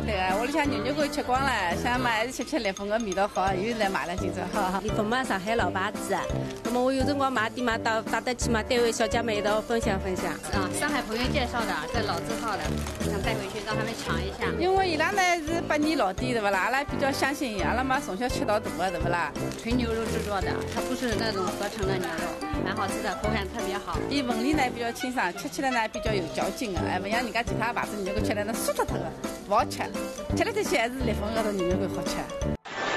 对啊，屋里向牛肉干吃光了，想嘛还是吃烈风的味道好，又是来买了今朝哈。 烈风嘛，上海老牌子，那么我有辰光买点嘛，到得去嘛，单位小姐妹一道分享分享。 啊，上海朋友介绍的，这老字号的，想带回去让他们尝一下。 因为伊拉呢是百年老店，对不啦？阿拉比较相信伊，阿拉嘛从小吃到大的，对不啦？ 纯牛肉制作的，它不是那种合成的牛肉，蛮好吃的，口感特别好。 伊纹理呢比较清爽，吃起来呢比较有嚼劲的，不像人家其他牌子牛肉干吃来那酥脱脱的，不好吃。吃来吃去还是烈风高头牛肉干好吃。